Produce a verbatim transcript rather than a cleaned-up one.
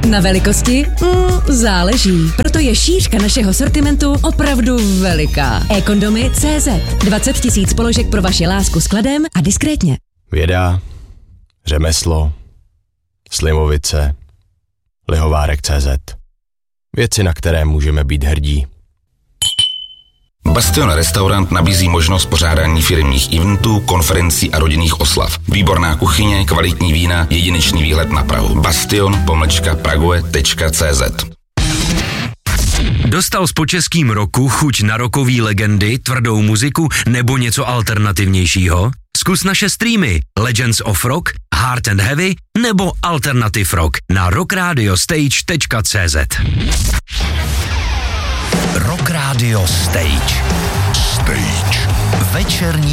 Na velikosti? Mm, záleží. Proto je šířka našeho sortimentu opravdu veliká. e-kondomy tečka cé zet. dvacet tisíc položek pro vaši lásku s kladem a diskrétně. Věda, řemeslo, slivovice, lihovárek tečka cé zet. Věci, na které můžeme být hrdí. Bastion Restaurant nabízí možnost pořádání firemních eventů, konferencí a rodinných oslav. Výborná kuchyně, kvalitní vína, jedinečný výhled na Prahu. Bastion pomlčka prague tečka cé zet. Dostal s počeským roku chuť na rokový legendy, tvrdou muziku nebo něco alternativnějšího? Zkus naše streamy Legends of Rock, Hard and Heavy nebo Alternative Rock na rockradiostage tečka cé zet. Rock Radio Stage. Stage. Večerní